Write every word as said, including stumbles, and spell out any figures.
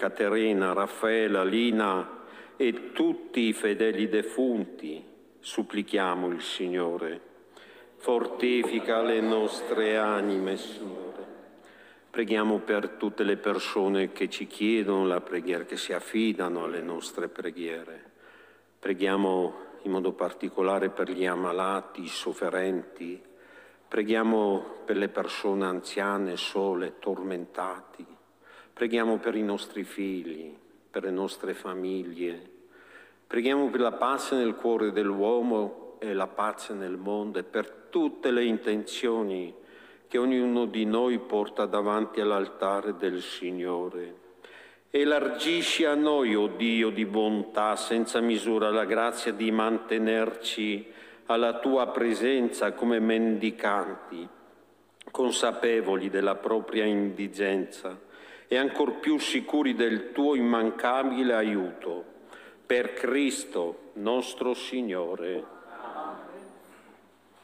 Caterina, Raffaella, Lina e tutti i fedeli defunti, supplichiamo il Signore. Fortifica le nostre anime, Signore. Preghiamo per tutte le persone che ci chiedono la preghiera, che si affidano alle nostre preghiere. Preghiamo in modo particolare per gli ammalati, i sofferenti. Preghiamo per le persone anziane, sole, tormentati. Preghiamo per i nostri figli, per le nostre famiglie. Preghiamo per la pace nel cuore dell'uomo e la pace nel mondo e per tutte le intenzioni che ognuno di noi porta davanti all'altare del Signore. Elargisci a noi, o Dio di bontà, senza misura la grazia di mantenerci alla Tua presenza come mendicanti, consapevoli della propria indigenza e ancor più sicuri del Tuo immancabile aiuto. Per Cristo nostro Signore.